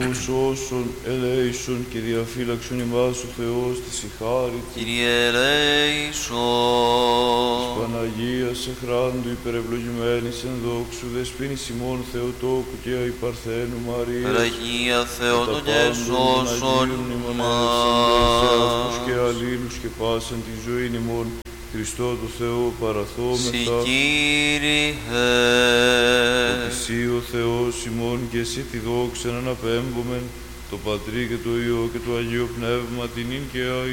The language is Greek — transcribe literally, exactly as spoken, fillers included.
αυτούς όσων ελέησον και διαφύλαξον ημάς ο Θεός της ηχάρητη. Κύριε ελέησον. Παναγίας εχράντου υπερευλογημένης εν δόξου δεσποίνης ημών Θεοτόκου και αϊπαρθένου Μαρίας. Παναγία Θεότο και σώσον ημάς. Και ημάς. αλλήλους και πάσαν τη ζωή ημών. Χριστό το Θεό παραθόμεθα. Συ Κύριε. Ότι Συ ο Θεός ημών και Συ τη δόξα να αναπέμπομεν, το Πατρί και το Υιό και το Αγίο Πνεύμα την ίν και αΐ